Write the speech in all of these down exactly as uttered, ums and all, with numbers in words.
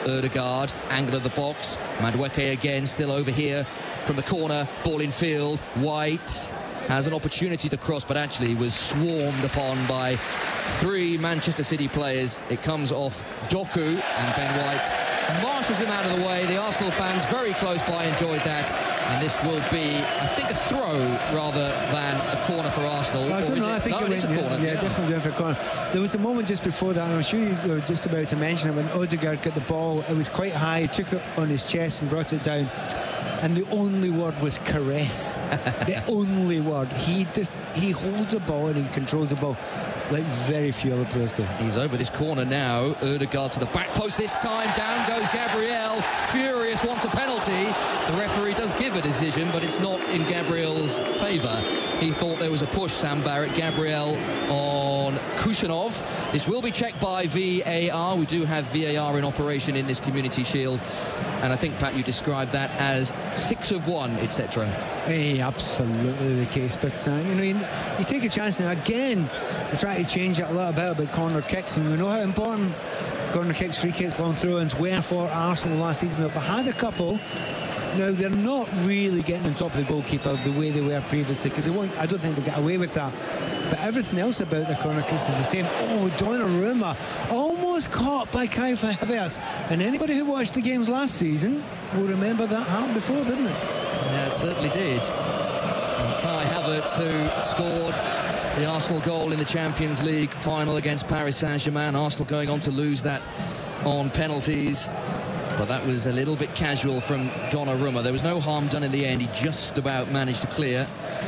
Ødegaard, angle of the box. Madueke again, still over here from the corner. Ball in field. White has an opportunity to cross, but actually was swarmed upon by three Manchester City players. It comes off Doku, and Ben White marshals him out of the way. The Arsenal fans very close by enjoyed that, and this will be, I think, a throw rather than a corner for Arsenal. Well, I don't know, I think no, it went, a corner. Yeah, yeah, definitely went for a corner. There was a moment just before that, and I'm sure you were just about to mention it, when Ødegaard got the ball. It was quite high, he took it on his chest and brought it down, and the only word was caress. The only word. He just, he holds the ball and he controls the ball like very few other players do. He's over this corner now. Ødegaard to the back post this time. Down goes Gabriel. Furious wants a penalty. The referee does give a decision, but it's not in Gabriel's favour. He thought there was a push, Sam Barrett. Gabriel on Kusanov. This will be checked by V A R. We do have V A R in operation in this Community Shield. And I think, Pat, you described that as six of one, et cetera. Hey, absolutely the case. But, uh, you know, you, you take a chance now. Again, we try to change it a little bit about corner kicks. And we know how important corner kicks, free kicks, long throw-ins were for Arsenal last season. But we've had a couple. Now, they're not really getting on top of the goalkeeper the way they were previously, because they won't, I don't think they'll get away with that. But everything else about the corner kicks is the same. Oh, Donnarumma almost caught by Kai Havertz. And anybody who watched the games last season will remember that happened before, didn't it? Yeah, it certainly did. And Kai Havertz, who scored the Arsenal goal in the Champions League final against Paris Saint-Germain. Arsenal going on to lose that on penalties. But that was a little bit casual from Donnarumma. There was no harm done in the end. He just about managed to clear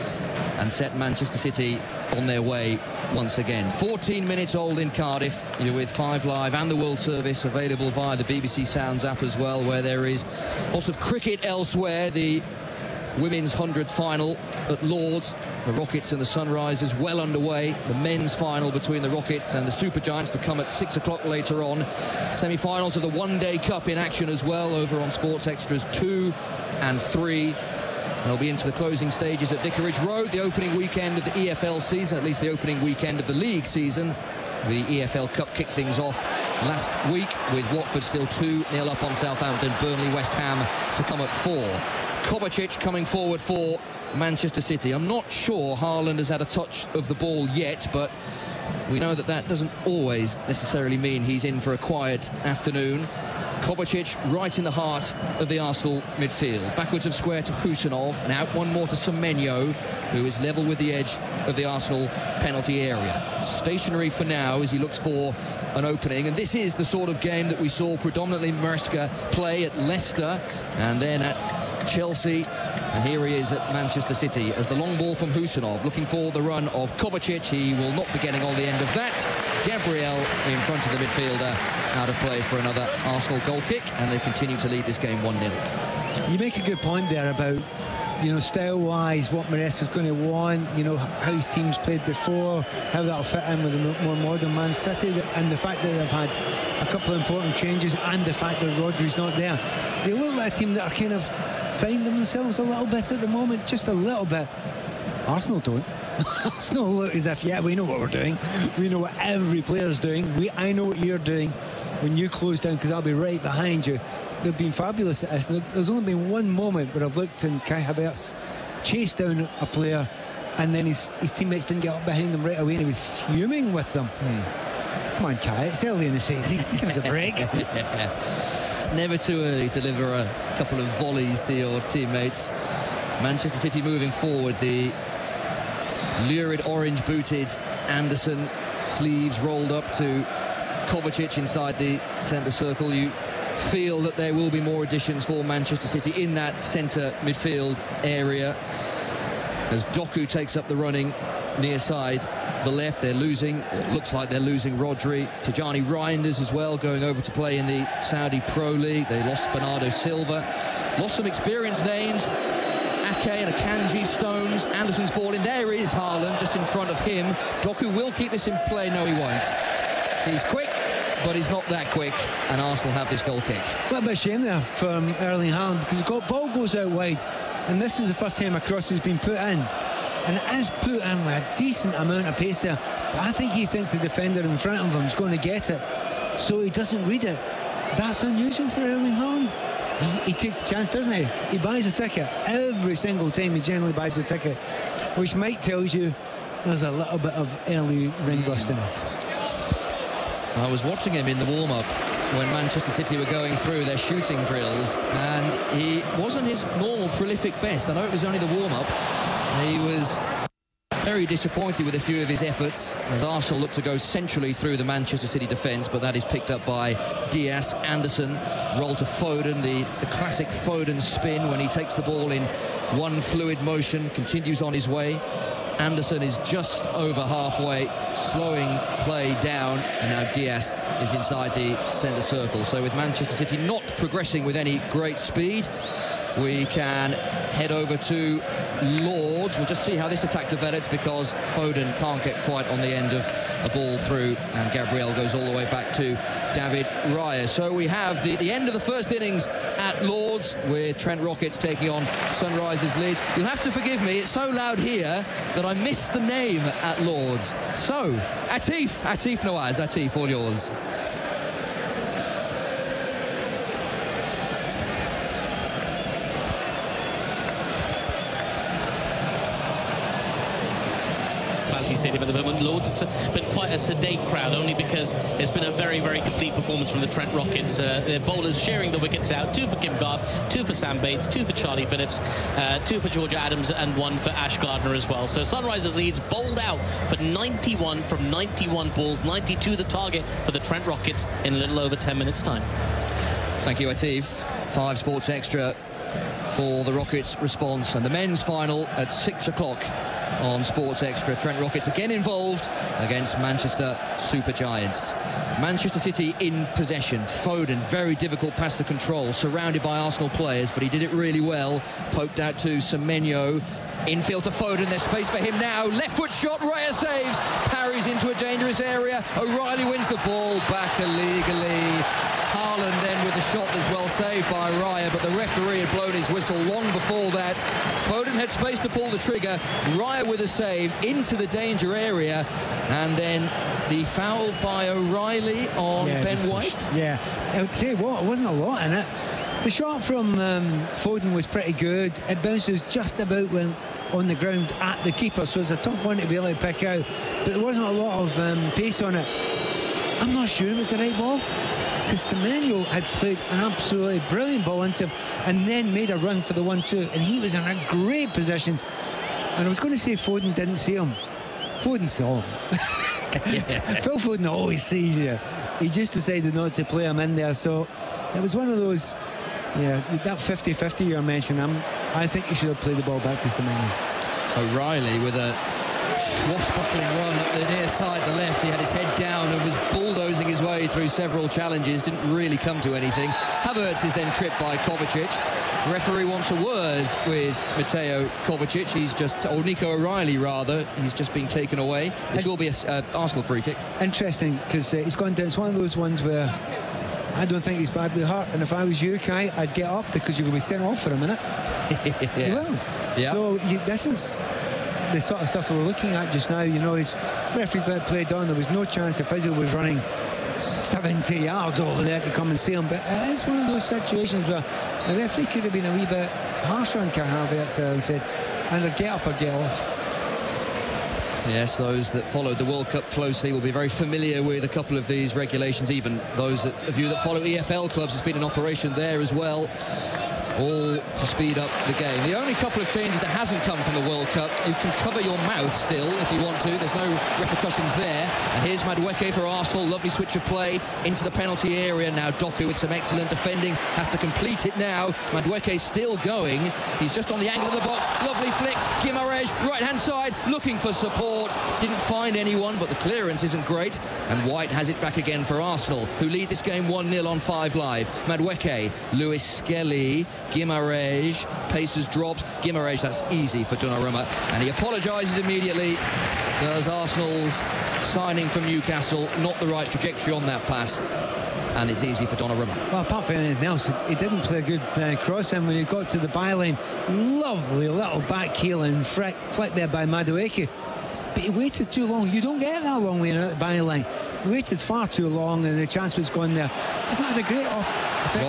and set Manchester City on their way once again. fourteen minutes old in Cardiff. You're with Five Live and the World Service, available via the B B C Sounds app as well, where there is lots of cricket elsewhere. The women's hundred final at Lords, the Rockets and the Sunrisers well underway. The men's final between the Rockets and the Supergiants to come at six o'clock later on. Semi-finals of the One Day Cup in action as well over on Sports Extras two and three. They'll be into the closing stages at Vicarage Road, the opening weekend of the E F L season, at least the opening weekend of the league season. The E F L Cup kicked things off last week with Watford still two nil up on Southampton. Burnley, West Ham to come at four. Kovacic coming forward for Manchester City. I'm not sure Haaland has had a touch of the ball yet, but we know that that doesn't always necessarily mean he's in for a quiet afternoon. Kovacic right in the heart of the Arsenal midfield. Backwards of square to Kusanov, and out one more to Semenyo, who is level with the edge of the Arsenal penalty area. Stationary for now as he looks for an opening, and this is the sort of game that we saw predominantly Maresca play at Leicester and then at Chelsea, and here he is at Manchester City as the long ball from Kusanov looking for the run of Kovacic. He will not be getting on the end of that. Gabriel in front of the midfielder, out of play for another Arsenal goal kick, and they continue to lead this game one nil. You make a good point there about, you know, style-wise, what Maresca's going to want, you know, how his team's played before, how that'll fit in with a more modern Man City, and the fact that they've had a couple of important changes, and the fact that Rodri's not there. They look like a team that are kind of finding themselves a little bit at the moment, just a little bit. Arsenal don't. Arsenal look as if, yeah, we know what we're doing. We know what every player's doing. We, I know what you're doing when you close down, because I'll be right behind you. They've been fabulous at this. There's only been one moment where I've looked and Kai Havertz chased down a player, and then his, his teammates didn't get up behind them right away, and he was fuming with them. Hmm. Come on, Kai, it's early in the season. Give us a break. Yeah. It's never too early to deliver a couple of volleys to your teammates. Manchester City moving forward. The lurid orange-booted Anderson, sleeves rolled up to Kovacic inside the centre circle. You feel that there will be more additions for Manchester City in that centre midfield area as Doku takes up the running near side the left. They're losing, it looks like they're losing Rodri. Tijani Reinders as well going over to play in the Saudi Pro League. They lost Bernardo Silva, lost some experienced names, Ake and Akanji, Stones. Anderson's ball in. There is Haaland just in front of him. Doku will keep this in play. No, he won't. He's quick, but he's not that quick, and Arsenal have this goal kick. A little bit of shame there from Erling Haaland, because the ball goes out wide, and this is the first time a cross has been put in, and it is put in with a decent amount of pace there, but I think he thinks the defender in front of him is going to get it, so he doesn't read it. that's unusual for Erling Haaland. He, he takes a chance, doesn't he? He buys a ticket every single time. He generally buys a ticket, which might tells you there's a little bit of early ring rustiness. I was watching him in the warm-up when Manchester City were going through their shooting drills, and he wasn't his normal prolific best. I know it was only the warm-up. He was very disappointed with a few of his efforts as Arsenal look to go centrally through the Manchester City defence, but that is picked up by Diaz. Anderson, roll to Foden, the, the classic Foden spin when he takes the ball in one fluid motion, continues on his way. Anderson is just over halfway, slowing play down, and now Diaz is inside the centre circle. So with Manchester City not progressing with any great speed, we can head over to Lords. We'll just see how this attack develops, because Foden can't get quite on the end of a ball through, and Gabriel goes all the way back to David Raya. So we have the, the end of the first innings at Lords, with Trent Rockets taking on Sunrisers Leeds. You'll have to forgive me, it's so loud here that I missed the name at Lords. So, Atif, Atif Nawaz, Atif, all yours. Stadium at the moment. Lords, it's been quite a sedate crowd, only because it's been a very, very complete performance from the Trent Rockets. Uh, their bowlers sharing the wickets out. Two for Kim Garth, two for Sam Bates, two for Charlie Phillips, uh, two for Georgia Adams, and one for Ash Gardner as well. So Sunrisers Leeds bowled out for ninety-one from ninety-one balls, ninety-two the target for the Trent Rockets in a little over ten minutes time. Thank you, Atif. Five Sports Extra for the Rockets response, and the men's final at six o'clock on Sports Extra. Trent Rockets again involved against Manchester Supergiants. Manchester City in possession. Foden, very difficult pass to control, surrounded by Arsenal players, but he did it really well. Poked out to Semenyo. Infield to Foden, there's space for him now. Left foot shot, Raya saves. Parries into a dangerous area. O'Reilly wins the ball back illegally. Haaland then with a shot that's well saved by Raya, but the referee had blown his whistle long before that. Foden had space to pull the trigger. Raya with a save into the danger area, and then the foul by O'Reilly on yeah, Ben White. Yeah, I'll tell you what, it wasn't a lot in it. The shot from um, Foden was pretty good. It bounces just about when on the ground at the keeper, so it's a tough one to be able to pick out. But there wasn't a lot of um, pace on it. I'm not sure it was the right ball, because Semenyo had played an absolutely brilliant ball into him and then made a run for the one two, and he was in a great position. And I was going to say Foden didn't see him. Foden saw him. Phil Foden always sees you. He just decided not to play him in there. So it was one of those, yeah, that fifty fifty you're mentioning. I'm, I think he should have played the ball back to Semenyo. O'Reilly with a swashbuckling run up the near side, the left. He had his head down and was bulldozing his way through several challenges. Didn't really come to anything. Havertz is then tripped by Kovacic. The referee wants a word with Mateo Kovacic. He's just, or Nico O'Reilly rather, he's just been taken away. This will be a uh, Arsenal free kick. Interesting, because uh, he's gone down. It's one of those ones where I don't think he's badly hurt, and if I was you, Kai, I'd get up, because you're going to be sent off for a minute. Yeah. You will. Yeah. So you, this is the sort of stuff we're looking at just now. You know, his referees let play on. There was no chance if Izzo was running seventy yards over there to come and see him, but it is one of those situations where the referee could have been a wee bit harsher on Kai Havertz and said, either get up or get off. Yes, those that followed the World Cup closely will be very familiar with a couple of these regulations. Even those that, of you that follow E F L clubs, there's been an operation there as well, all to speed up the game. The only couple of changes that hasn't come from the World Cup, you can cover your mouth still if you want to. There's no repercussions there. And here's Madueke for Arsenal. Lovely switch of play into the penalty area. Now Doku with some excellent defending. Has to complete it now. Madueke still going. He's just on the angle of the box. Lovely flick. Guimaraes, right-hand side, looking for support. Didn't find anyone, but the clearance isn't great. And White has it back again for Arsenal, who lead this game one nil on Five Live. Madueke, Lewis Skelly, Guimaraes, pace has dropped. Guimaraes, that's easy for Donnarumma, and he apologises immediately. Does Arsenal's signing from Newcastle, not the right trajectory on that pass, and it's easy for Donnarumma. Well, apart from anything else, he didn't play a good uh, cross, and when he got to the byline, lovely little back heel and flick, flick there by Madueke, but he waited too long. You don't get that long way in at the byline. waited far too long, and the chance was gone there. He's not had a great op-